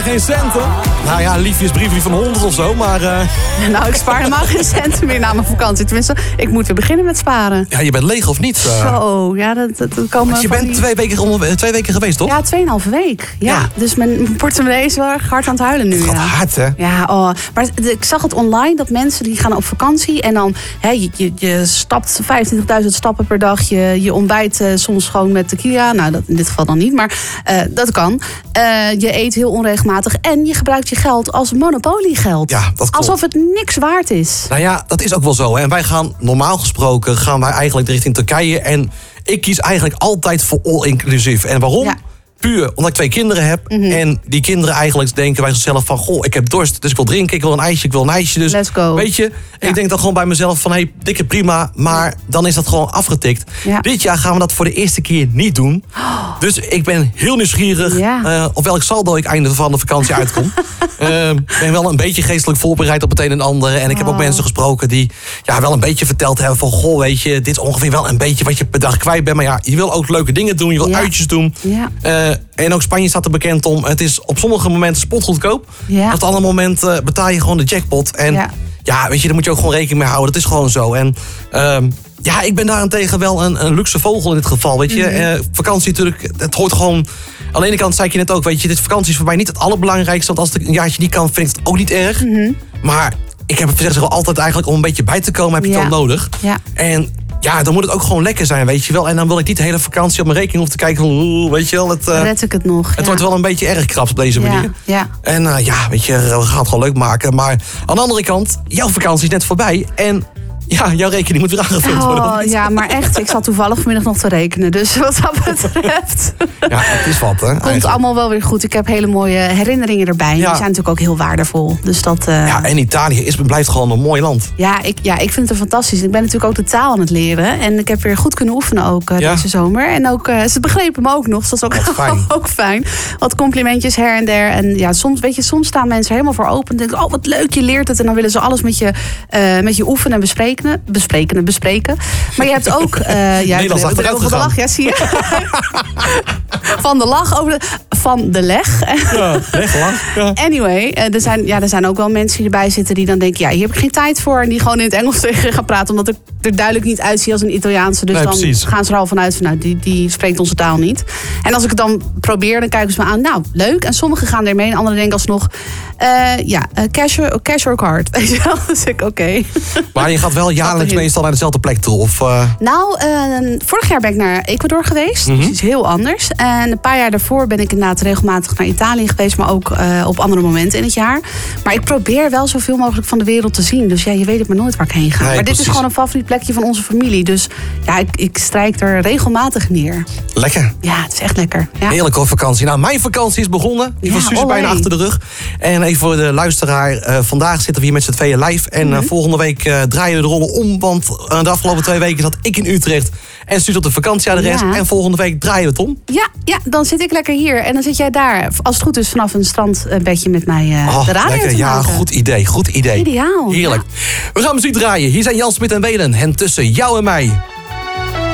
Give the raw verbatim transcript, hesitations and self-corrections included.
geen centen. Nou ja, liefjesbriefje van honderd of zo, maar... Uh... Nou, ik spaar helemaal geen centen meer na mijn vakantie. Tenminste, ik moet weer beginnen met sparen. Ja, je bent leeg of niet? Uh... Zo, ja, dat, dat, dat komen... Want je bent die... twee, weken, onder, twee weken geweest, toch? Ja, tweeënhalve week. Ja, ja. Dus mijn portemonnee is wel erg hard aan het huilen nu. Het gaat ja. hard, hè? Ja, oh. Maar ik zag het online, dat mensen die gaan op vakantie... en dan, hè, je, je, je stapt vijfentwintigduizend stappen per dag. Je, je ontbijt uh, soms gewoon met tequila. Nou, dat in dit geval dan niet, maar uh, dat kan. Uh, je eet heel onregelmatig en je gebruikt je geld als monopoliegeld. Ja, dat klopt. Alsof het niks waard is. Nou ja, dat is ook wel zo. Hè. En wij gaan, normaal gesproken, gaan wij eigenlijk richting Turkije. En ik kies eigenlijk altijd voor all-inclusief. En waarom? Ja. Puur omdat ik twee kinderen heb. Mm-hmm. En die kinderen eigenlijk denken bij zichzelf van... goh, ik heb dorst, dus ik wil drinken, ik wil een ijsje, ik wil een ijsje. Dus let's go. Weet je, ja. Ik denk dan gewoon bij mezelf van... hé, hey, dikke prima, maar dan is dat gewoon afgetikt. Ja. Dit jaar gaan we dat voor de eerste keer niet doen. Oh. Dus ik ben heel nieuwsgierig ja. uh, op welk saldo ik einde van de vakantie uitkom. Ik uh, ben wel een beetje geestelijk voorbereid op het een en ander. En ik heb oh. ook mensen gesproken die ja, wel een beetje verteld hebben van... goh, weet je, dit is ongeveer wel een beetje wat je per dag kwijt bent. Maar ja, je wil ook leuke dingen doen, je wil ja. uitjes doen. Ja. Uh, en ook Spanje staat er bekend om. Het is op sommige momenten spotgoedkoop. Ja. Op andere momenten betaal je gewoon de jackpot. En ja. ja, weet je, daar moet je ook gewoon rekening mee houden. Dat is gewoon zo. En uh, ja, ik ben daarentegen wel een, een luxe vogel in dit geval. Weet je, mm-hmm. uh, vakantie natuurlijk, het hoort gewoon... Aan de ene kant zei ik je net ook, weet je, dit vakantie is voor mij niet het allerbelangrijkste. Want als ik een jaartje niet kan, vind ik het ook niet erg. Mm-hmm. Maar ik heb het wel altijd eigenlijk om een beetje bij te komen, heb je ja. het wel nodig. Ja. En ja, dan moet het ook gewoon lekker zijn, weet je wel. En dan wil ik niet de hele vakantie op mijn rekening hoeven te kijken van, oeh, weet je wel. Het, uh, red ik het nog. Het ja. wordt wel een beetje erg krap op deze manier. Ja. Ja. En uh, ja, weet je, we gaan het gewoon leuk maken. Maar aan de andere kant, jouw vakantie is net voorbij. En ja, jouw rekening moet weer aangevuld worden. Oh, ja, maar echt, ik zat toevallig vanmiddag nog te rekenen. Dus wat dat betreft... Ja, het is wat, hè? Komt eigenlijk allemaal wel weer goed. Ik heb hele mooie herinneringen erbij. Ja. Die zijn natuurlijk ook heel waardevol. Dus dat, uh... Ja, en Italië is, blijft gewoon een mooi land. Ja ik, ja, ik vind het fantastisch. Ik ben natuurlijk ook de taal aan het leren. En ik heb weer goed kunnen oefenen ook uh, ja. deze zomer. En ook, uh, ze begrepen me ook nog. Dus dat is ook fijn. ook fijn. Wat complimentjes her en der. En ja, soms, weet je, soms staan mensen helemaal voor open. En denken, oh, wat leuk, je leert het. En dan willen ze alles met je, uh, met je oefenen en bespreken. Bespreken en bespreken. Maar je hebt ook... Uh, ja, Nederlands achteruit gegaan. De lach, ja, zie je. Van de lach over de... Van de leg. Ja, leg, lach. Ja. Anyway, er zijn, ja, er zijn ook wel mensen die erbij zitten die dan denken... ja, hier heb ik geen tijd voor. En die gewoon in het Engels tegen gaan praten. Omdat ik er duidelijk niet uitzie als een Italiaanse. Dus nee, dan precies. gaan ze er al vanuit van... nou, die, die spreekt onze taal niet. En als ik het dan probeer, dan kijken ze me aan. Nou, leuk. En sommigen gaan ermee. En anderen denken alsnog... Uh, ja, uh, cash, or, cash or card. Weet je wel? Dus ik, oké. Okay. Maar je gaat wel jaarlijks meestal naar dezelfde plek toe? Of, uh... Nou, uh, vorig jaar ben ik naar Ecuador geweest. Mm-hmm. Dus iets heel anders. En een paar jaar daarvoor ben ik inderdaad regelmatig naar Italië geweest. Maar ook uh, op andere momenten in het jaar. Maar ik probeer wel zoveel mogelijk van de wereld te zien. Dus ja, je weet het maar nooit waar ik heen ga. Nee, maar precies. Dit is gewoon een favoriet plekje van onze familie. Dus ja, ik, ik strijk er regelmatig neer. Lekker. Ja, het is echt lekker. Ja. Heerlijk hoor, vakantie. Nou, mijn vakantie is begonnen. Die ja, van Suus is bijna achter de rug. En even voor de luisteraar. Uh, vandaag zitten we hier met z'n tweeën live. En mm-hmm. uh, volgende week uh, draaien we de rollen om. Want uh, de afgelopen twee weken zat ik in Utrecht. En Suus op de vakantieadres. Ja. En volgende week draaien we het om. Ja, ja, dan zit ik lekker hier. En dan zit jij daar. Als het goed is, vanaf een strandbedje met mij uh, oh, de radio lekker, te ja, maken. Goed idee, goed idee. Ideaal. Heerlijk. Ja. We gaan muziek draaien. Hier zijn Jan Smit en Welen. En tussen jou en mij...